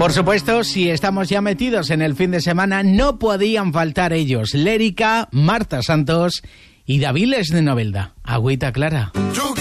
Por supuesto, si estamos ya metidos en el fin de semana, no podían faltar ellos. Lérica, Marta Santos y Daviles de Novelda. Agüita clara.